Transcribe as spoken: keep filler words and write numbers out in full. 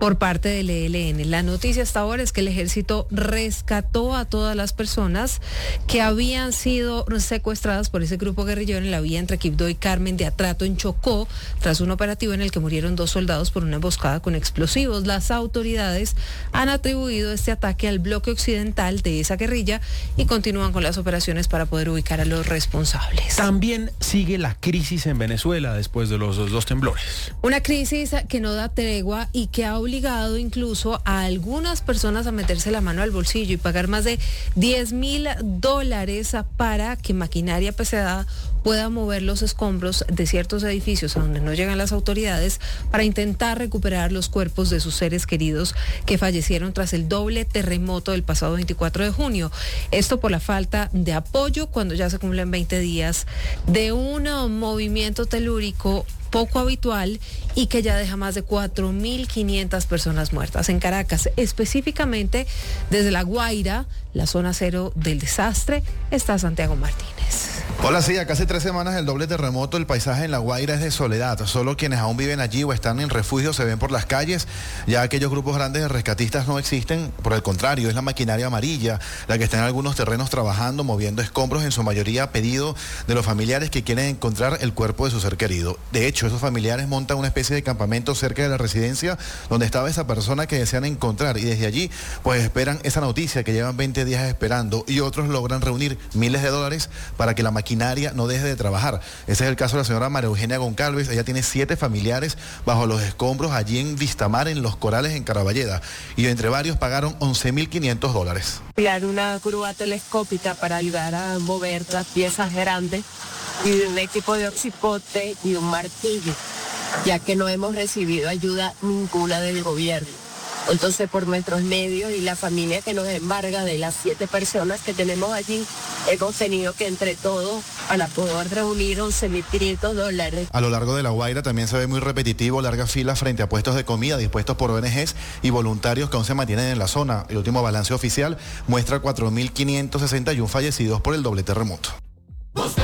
por parte del E L N. La noticia hasta ahora es que el ejército rescató a todas las personas que habían sido secuestradas por ese grupo guerrillero en la vía entre Quibdó y Carmen de Atrato en Chocó, tras un operativo en el que murieron dos soldados por una emboscada con explosivos. Las autoridades han atribuido este ataque al bloque occidental de esa guerrilla y continúan con las operaciones para poder ubicar a los responsables. También sigue la crisis en Venezuela después de los dos temblores. Una crisis que no da tregua y que ha obligado incluso a algunas personas a meterse la mano al bolsillo y pagar más de diez mil dólares para que maquinaria pesada pueda mover los escombros de ciertos edificios a donde no llegan las autoridades para intentar recuperar los cuerpos de sus seres queridos que fallecieron tras el doble terremoto del pasado veinticuatro de junio. Esto por la falta de apoyo cuando ya se cumplen veinte días de un movimiento telúrico poco habitual y que ya deja más de cuatro mil quinientas personas muertas. En Caracas, específicamente desde La Guaira, la zona cero del desastre, está Santiago Martínez. Hola, sí, acá hace tres semanas el doble terremoto, el paisaje en La Guaira es de soledad. Solo quienes aún viven allí o están en refugio se ven por las calles. Ya aquellos grupos grandes de rescatistas no existen, por el contrario, es la maquinaria amarilla la que está en algunos terrenos trabajando, moviendo escombros, en su mayoría a pedido de los familiares que quieren encontrar el cuerpo de su ser querido. De hecho, esos familiares montan una especie de campamento cerca de la residencia donde estaba esa persona que desean encontrar y desde allí pues esperan esa noticia que llevan veinte días esperando y otros logran reunir miles de dólares para que la maquinaria no deje de trabajar. Ese es el caso de la señora María Eugenia Goncalves. Ella tiene siete familiares bajo los escombros allí en Vistamar, en Los Corales, en Caraballeda, y entre varios pagaron once mil quinientos dólares. Enviar una grúa telescópica para ayudar a mover las piezas grandes y un equipo de oxipote y un martillo, ya que no hemos recibido ayuda ninguna del gobierno. Entonces, por nuestros medios y la familia que nos embarga de las siete personas que tenemos allí, hemos tenido que entre todos para poder reunir once mil quinientos dólares. A lo largo de La Guaira también se ve muy repetitivo, largas filas frente a puestos de comida dispuestos por O N Ges y voluntarios que aún se mantienen en la zona. El último balance oficial muestra cuatro mil quinientos sesenta y uno fallecidos por el doble terremoto.